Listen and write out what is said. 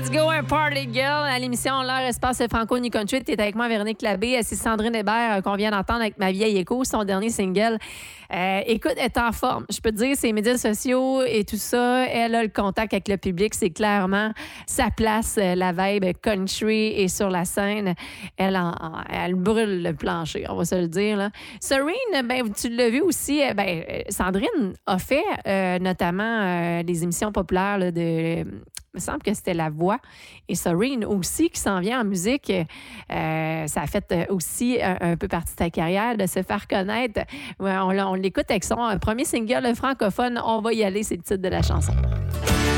Let's go, un party girl. À l'émission L'heure espace Franco New Country, t'es avec moi, Véronique Labbé. C'est Sandrine Hébert qu'on vient d'entendre avec Ma vieille écho, son dernier single. Écoute, elle est en forme. Je peux te dire, ses médias sociaux et tout ça, elle a le contact avec le public. C'est clairement sa place, la vibe country et sur la scène. Elle brûle le plancher, on va se le dire. Là. Serene, ben, tu l'as vu aussi, Sandrine a fait notamment des émissions populaires là, de... Il me semble que c'était La Voix. Et Serene aussi, qui s'en vient en musique, ça a fait aussi un peu partie de ta carrière de se faire connaître. Ouais, on l'écoute avec son premier single francophone. On va y aller, c'est le titre de la chanson.